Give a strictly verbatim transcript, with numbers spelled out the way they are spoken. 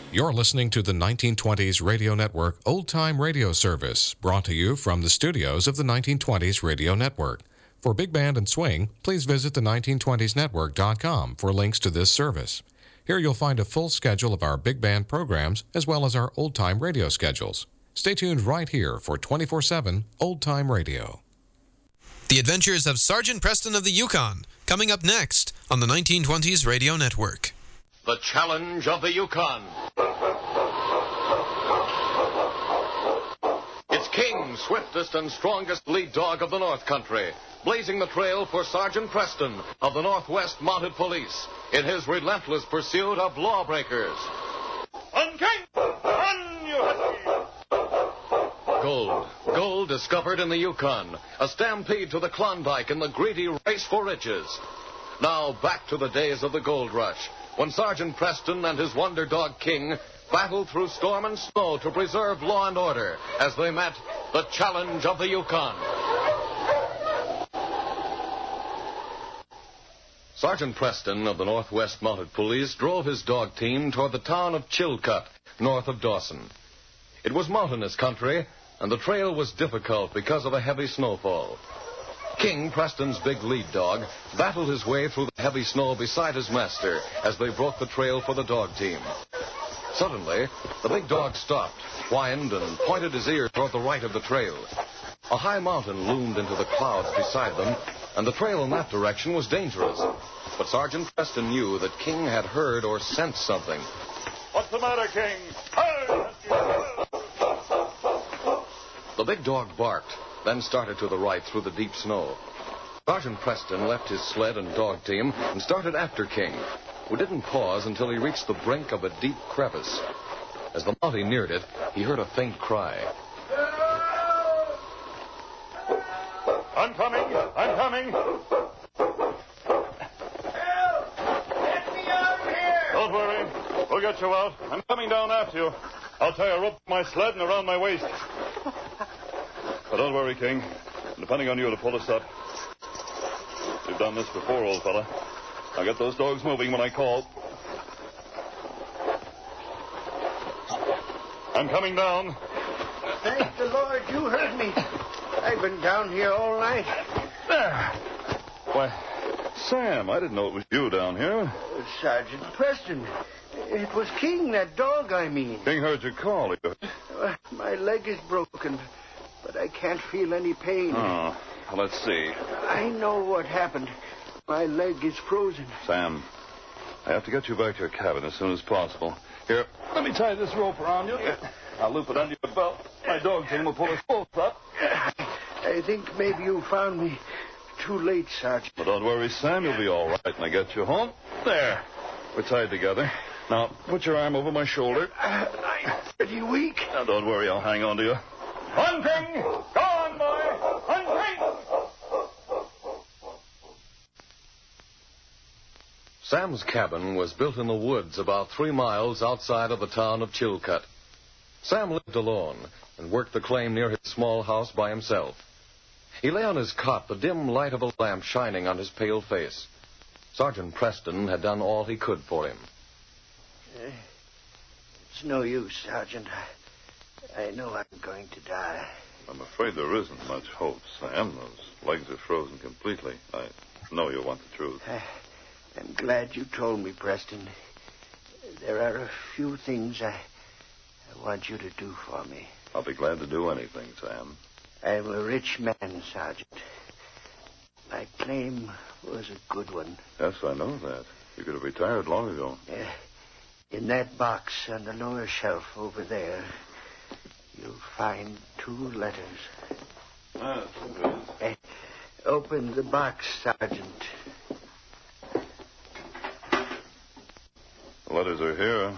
You're listening to the nineteen twenties Radio Network Old Time Radio Service, brought to you from the studios of the nineteen twenties Radio Network. For Big Band and Swing, please visit the nineteen twenties network dot com for links to this service. Here you'll find a full schedule of our big band programs as well as our old-time radio schedules. Stay tuned right here for twenty-four seven Old Time Radio. The Adventures of Sergeant Preston of the Yukon, coming up next on the nineteen twenties Radio Network. The Challenge of the Yukon. It's King, swiftest and strongest lead dog of the North Country, blazing the trail for Sergeant Preston of the Northwest Mounted Police in his relentless pursuit of lawbreakers. On, King! On, you husky! Gold. Gold discovered in the Yukon. A stampede to the Klondike in the greedy race for riches. Now back to the days of the gold rush, when Sergeant Preston and his wonder dog King battled through storm and snow to preserve law and order as they met the Challenge of the Yukon. Sergeant Preston of the Northwest Mounted Police drove his dog team toward the town of Chilcutt, north of Dawson. It was mountainous country, and the trail was difficult because of a heavy snowfall. King, Preston's big lead dog, battled his way through the heavy snow beside his master as they broke the trail for the dog team. Suddenly, the big dog stopped, whined, and pointed his ear toward the right of the trail. A high mountain loomed into the clouds beside them, and the trail in that direction was dangerous. But Sergeant Preston knew that King had heard or sensed something. What's the matter, King? Hey! The big dog barked, then started to the right through the deep snow. Sergeant Preston left his sled and dog team and started after King, who didn't pause until he reached the brink of a deep crevice. As the Mountie neared it, he heard a faint cry. I'm coming! I'm coming! Help! Get me out of here! Don't worry. We'll get you out. I'm coming down after you. I'll tie a rope to my sled and around my waist. But don't worry, King. I'm depending on you to pull us up. You've done this before, old fella. I'll get those dogs moving when I call. I'm coming down. Thank the Lord you heard me. I've been down here all night. There. Why, Sam, I didn't know it was you down here. Uh, Sergeant Preston. It was King, that dog, I mean. King heard you call. Uh, my leg is broken, but I can't feel any pain. Oh, well, let's see. I know what happened. My leg is frozen. Sam, I have to get you back to your cabin as soon as possible. Here, let me tie this rope around you. I'll loop it under your belt. My dog team will pull us both up. I think maybe you found me too late, Sergeant. But don't worry, Sam. You'll be all right when I get you home. There. We're tied together. Now, put your arm over my shoulder. Uh, I'm pretty weak. Now, don't worry. I'll hang on to you. Hunting! Go on, boy! Hunting! Sam's cabin was built in the woods about three miles outside of the town of Chilcutt. Sam lived alone and worked the claim near his small house by himself. He lay on his cot, the dim light of a lamp shining on his pale face. Sergeant Preston had done all he could for him. Uh, it's no use, Sergeant. I, I know I'm going to die. I'm afraid there isn't much hope, Sam. Those legs are frozen completely. I know you want the truth. I, I'm glad you told me, Preston. There are a few things I, I want you to do for me. I'll be glad to do anything, Sam. I'm a rich man, Sergeant. My claim was a good one. Yes, I know that. You could have retired long ago. Uh, in that box on the lower shelf over there, you'll find two letters. Ah, there it is. Uh, open the box, Sergeant. The letters are here.